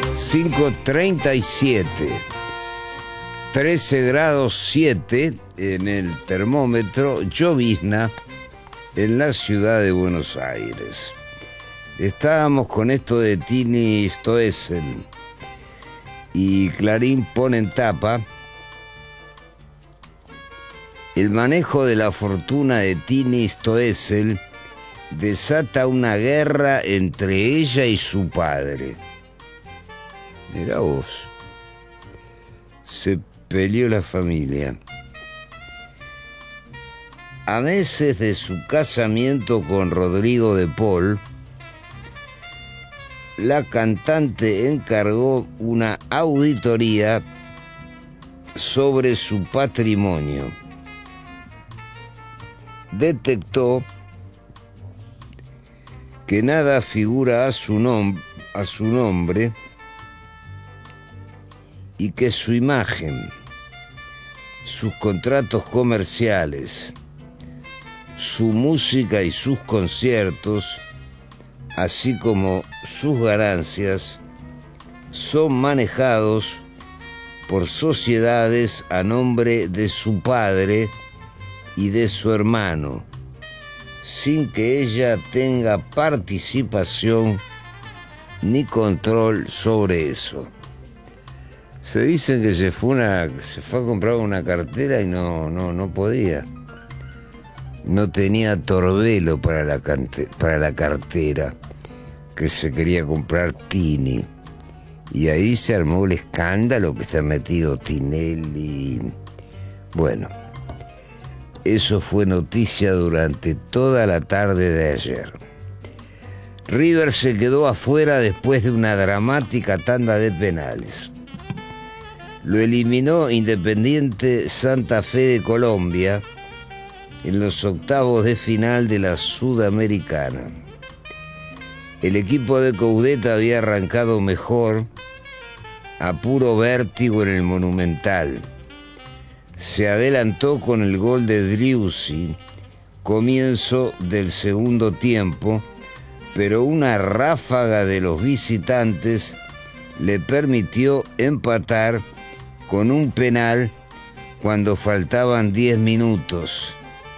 5:37, 13 grados 7 en el termómetro, llovizna en la ciudad de Buenos Aires. Estábamos con esto de Tini Stoessel y Clarín pone en tapa: el manejo de la fortuna de Tini Stoessel desata una guerra entre ella y su padre. Mirá vos, se peleó la familia. A meses de su casamiento con Rodrigo de Paul, la cantante encargó una auditoría sobre su patrimonio. Detectó que nada figura a su nombre y que su imagen, sus contratos comerciales, su música y sus conciertos, así como sus ganancias, son manejados por sociedades a nombre de su padre y de su hermano, sin que ella tenga participación ni control sobre eso. Se dice que se fue a comprar una cartera y no podía. No tenía torbelo para la cartera que se quería comprar Tini. Y ahí se armó el escándalo que está metido Tinelli. Bueno, eso fue noticia durante toda la tarde de ayer. River se quedó afuera después de una dramática tanda de penales. Lo eliminó Independiente Santa Fe de Colombia en los octavos de final de la Sudamericana. El equipo de Coudet había arrancado mejor, a puro vértigo en el Monumental. Se adelantó con el gol de Driussi, comienzo del segundo tiempo, pero una ráfaga de los visitantes le permitió empatar con un penal cuando faltaban 10 minutos.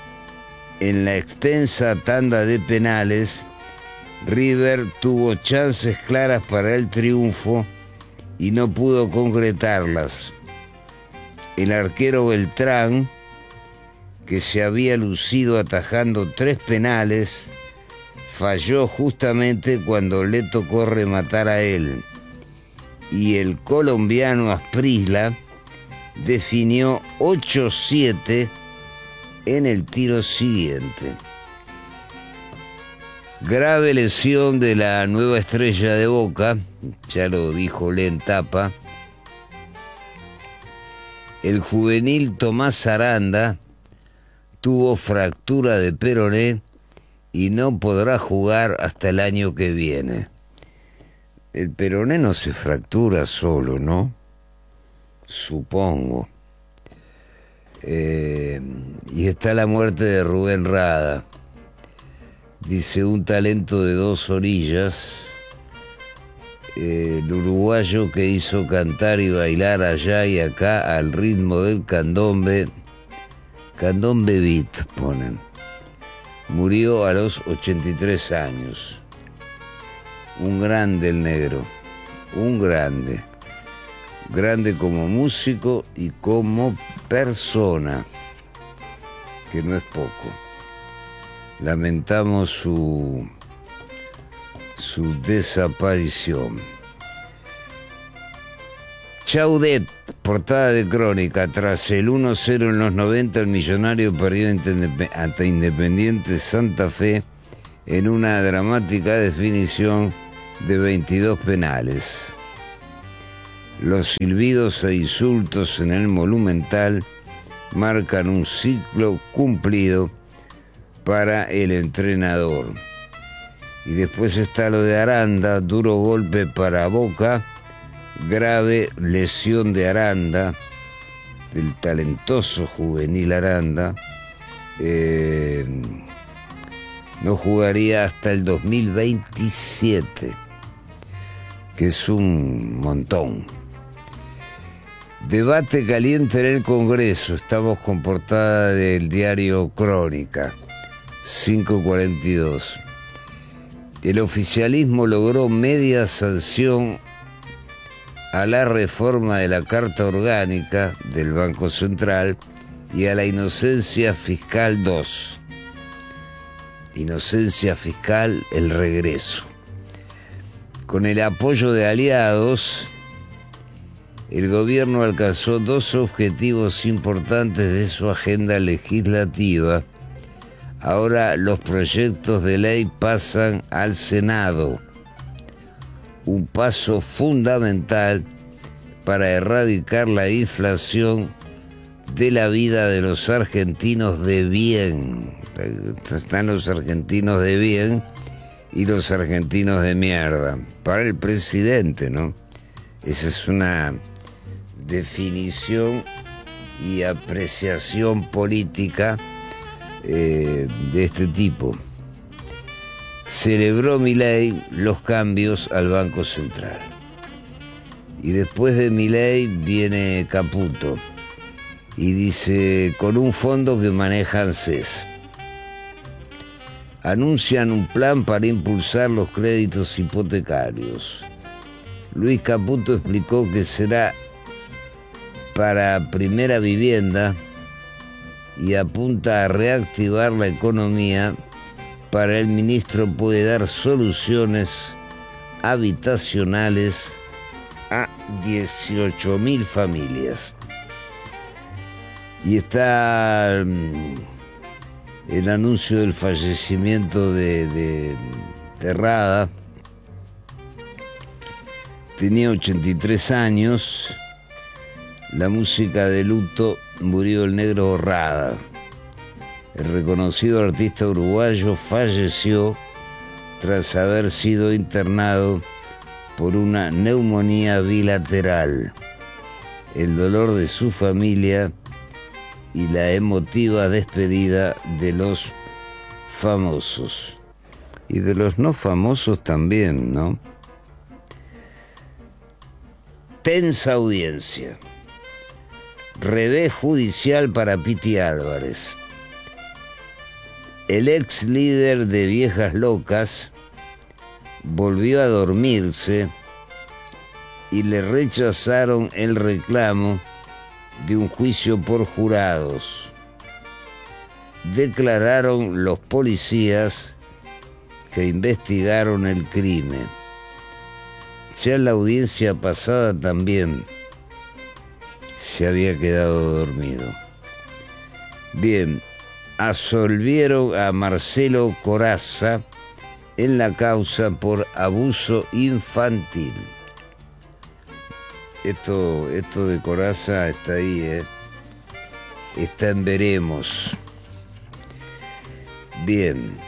En la extensa tanda de penales, River tuvo chances claras para el triunfo y no pudo concretarlas. El arquero Beltrán, que se había lucido atajando 3 penales, falló justamente cuando le tocó rematar a él. Y el colombiano Asprilla definió 8-7 en el tiro siguiente. Grave lesión de la nueva estrella de Boca, ya lo dijo en tapa. El juvenil Tomás Aranda tuvo fractura de peroné y no podrá jugar hasta el año que viene. El peroné no se fractura solo, ¿no? Supongo. Y está la muerte de Rubén Rada. Dice: un talento de 2 orillas. El uruguayo que hizo cantar y bailar allá y acá al ritmo del candombe. Candombe beat, ponen. Murió a los 83 años. Un grande el negro. Un grande. Grande como músico y como persona, que no es poco. Lamentamos su desaparición. Chaudet, portada de Crónica: tras el 1-0 en los 90, el Millonario perdió ante Independiente Santa Fe en una dramática definición de 22 penales. Los silbidos e insultos en el Monumental marcan un ciclo cumplido para el entrenador. Y después está lo de Aranda: duro golpe para Boca, grave lesión de Aranda, del talentoso juvenil Aranda. No jugaría hasta el 2027. que es un montón. Debate caliente en el Congreso. Estamos con portada del diario Crónica, 5:42. El oficialismo logró media sanción a la reforma de la Carta Orgánica del Banco Central y a la inocencia fiscal 2. Inocencia fiscal, el regreso. Con el apoyo de aliados, el gobierno alcanzó dos objetivos importantes de su agenda legislativa. Ahora los proyectos de ley pasan al Senado, un paso fundamental para erradicar la inflación de la vida de los argentinos de bien. Están los argentinos de bien y los argentinos de mierda. Para el presidente, ¿no? Esa es una definición y apreciación política de este tipo. Celebró Milei los cambios al Banco Central. Y después de Milei viene Caputo y dice, con un fondo que maneja ANSES. Anuncian un plan para impulsar los créditos hipotecarios. Luis Caputo explicó que será para primera vivienda y apunta a reactivar la economía. Para el ministro puede dar soluciones habitacionales a 18.000 familias. Y está el anuncio del fallecimiento de Rada. Tenía 83 años. La música de luto, murió el negro Rada. El reconocido artista uruguayo falleció tras haber sido internado por una neumonía bilateral. El dolor de su familia y la emotiva despedida de los famosos. Y de los no famosos también, ¿no? Tensa audiencia. Revés judicial para Piti Álvarez. El ex líder de Viejas Locas volvió a dormirse y le rechazaron el reclamo de un juicio por jurados. Declararon los policías que investigaron el crimen. Ya en la audiencia pasada también se había quedado dormido. Bien, absolvieron a Marcelo Corazza en la causa por abuso infantil. Esto de Corazza está ahí, está en veremos. Bien.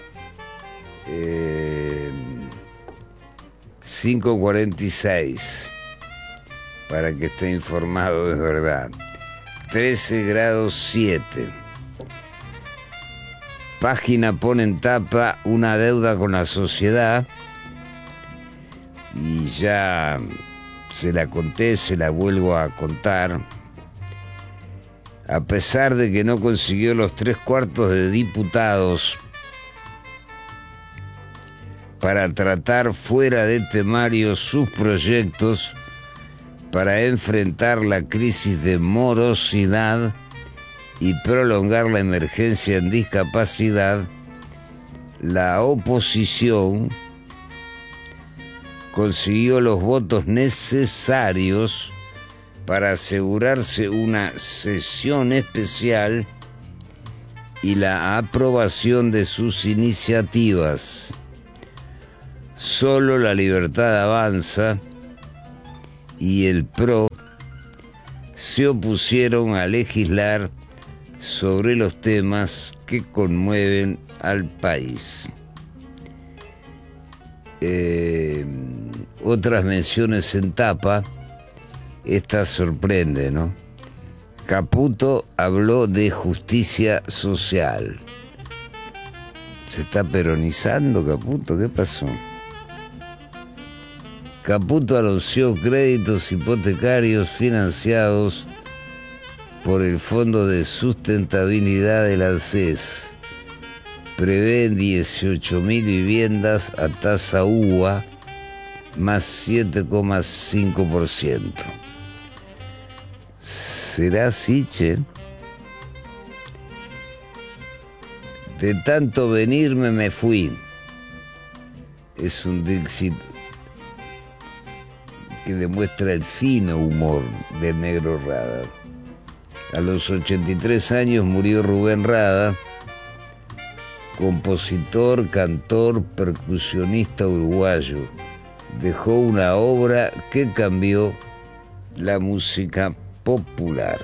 5:46. Para que esté informado de verdad. 13 grados 7. Página pone en tapa una deuda con la sociedad. Y ya se la conté, se la vuelvo a contar. A pesar de que no consiguió los 3/4 de diputados para tratar fuera de temario sus proyectos para enfrentar la crisis de morosidad y prolongar la emergencia en discapacidad, la oposición consiguió los votos necesarios para asegurarse una sesión especial y la aprobación de sus iniciativas. Solo La Libertad Avanza y el PRO se opusieron a legislar sobre los temas que conmueven al país. Otras menciones en tapa, esta sorprende, ¿no? Caputo habló de justicia social. ¿Se está peronizando Caputo? ¿Qué pasó? Caputo anunció créditos hipotecarios financiados por el Fondo de Sustentabilidad del ANSES. Prevén 18.000 viviendas a tasa UVA más 7,5%. ¿Será así, che? De tanto venirme me fui. Es un Dixit que demuestra el fino humor del negro Rada. A los 83 años murió Rubén Rada, compositor, cantor, percusionista uruguayo. Dejó una obra que cambió la música popular.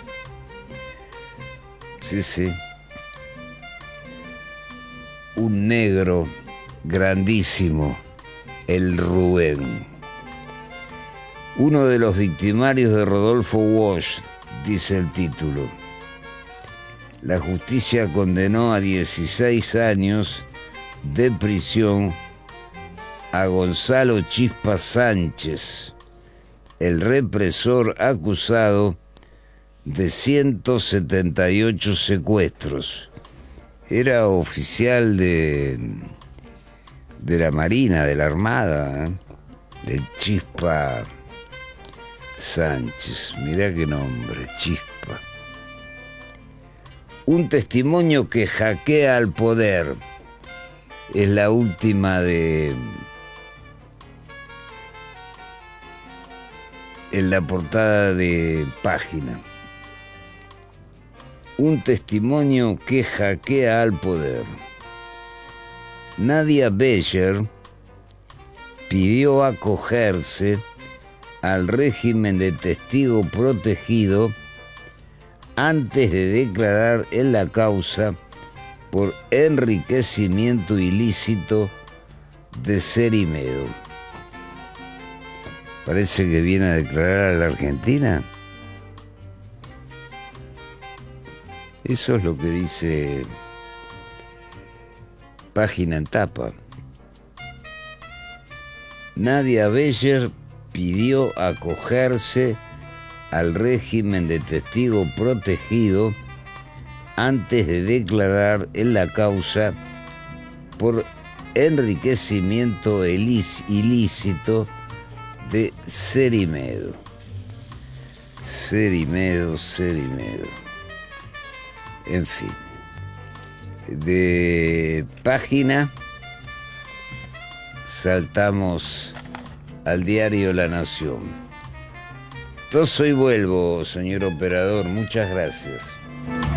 Sí, sí. Un negro grandísimo, el Rubén. Uno de los victimarios de Rodolfo Walsh, dice el título. La justicia condenó a 16 años de prisión a Gonzalo Chispa Sánchez, el represor acusado de 178 secuestros. Era oficial de la Marina, de la Armada, del Chispa Sánchez. Mirá qué nombre, Chispa. Un testimonio que hackea al poder. Es la última en la portada de Página. Un testimonio que hackea al poder. Nadia Beyer pidió acogerse al régimen de testigo protegido antes de declarar en la causa por enriquecimiento ilícito de Cerimedo. Parece que viene a declarar a la Argentina. Eso es lo que dice Página en tapa. Nadia Beyer pidió acogerse al régimen de testigo protegido antes de declarar en la causa por enriquecimiento ilícito de Cerimedo. Cerimedo. En fin. De Página saltamos al diario La Nación. Toso y vuelvo, señor operador. Muchas gracias.